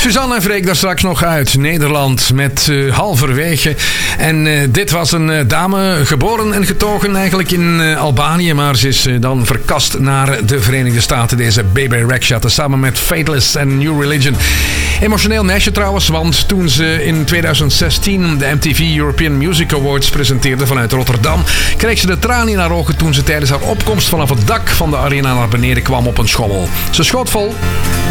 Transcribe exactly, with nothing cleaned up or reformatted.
Suzanne en Freek daar straks nog uit Nederland met uh, Halverwege. En uh, dit was een uh, dame, geboren en getogen eigenlijk in uh, Albanië. Maar ze is uh, dan verkast naar de Verenigde Staten. Deze Baby Rexha samen met Faithless en New Religion. Emotioneel meisje trouwens, want toen ze in tweeduizend zestien de M T V European Music Awards presenteerde vanuit Rotterdam, kreeg ze de tranen in haar ogen toen ze tijdens haar opkomst vanaf het dak van de arena naar beneden kwam op een schommel. Ze schoot vol.